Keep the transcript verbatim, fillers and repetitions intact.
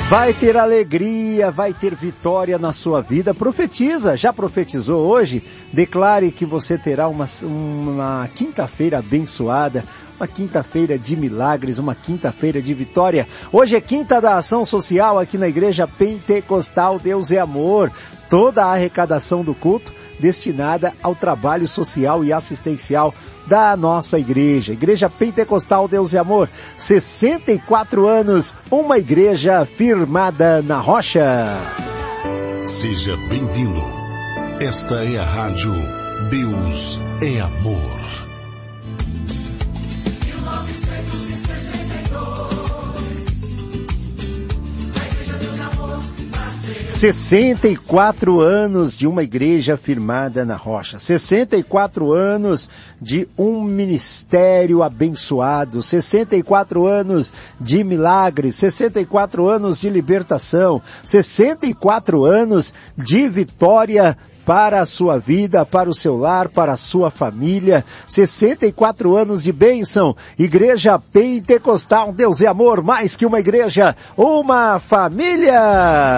Vai ter alegria, vai ter vitória na sua vida. Profetiza, já profetizou hoje? Declare que você terá uma, uma quinta-feira abençoada, uma quinta-feira de milagres, uma quinta-feira de vitória. Hoje é quinta da ação social aqui na Igreja Pentecostal Deus é Amor. Toda a arrecadação do culto destinada ao trabalho social e assistencial da nossa igreja. Igreja Pentecostal Deus e Amor, sessenta e quatro anos, uma igreja firmada na rocha. Seja bem-vindo. Esta é a rádio Deus é Amor. sessenta e quatro anos de uma igreja firmada na rocha, sessenta e quatro anos de um ministério abençoado, sessenta e quatro anos de milagres, sessenta e quatro anos de libertação, sessenta e quatro anos de vitória para a sua vida, para o seu lar, para a sua família, sessenta e quatro anos de bênção. Igreja Pentecostal Deus é Amor, mais que uma igreja, uma família.